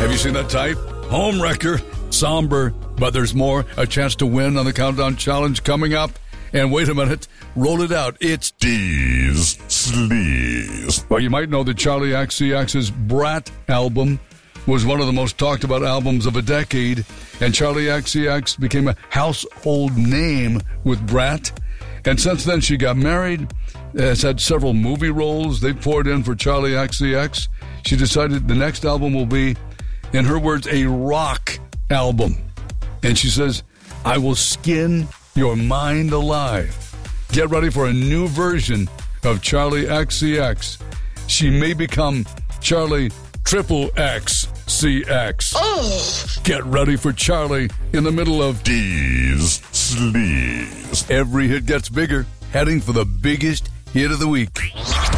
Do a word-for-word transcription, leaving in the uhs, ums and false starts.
Have you seen that type? Homewrecker, somber, but there's more. A chance to win on the Countdown Challenge coming up. And wait a minute, roll it out. It's D's Sleaze. Well, you might know that Charli X C X's Brat album was one of the most talked about albums of a decade. And Charli X C X became a household name with Brat. And since then, she got married, has had several movie roles. They poured in for Charli X C X. She decided the next album will be, in her words, a rock album. And she says, I will skin your mind alive. Get ready for a new version of Charli X C X. She may become Charli Triple X C X. Oh! Get ready for Charli in the middle of D's Sleaze. Every hit gets bigger, heading for the biggest hit of the week.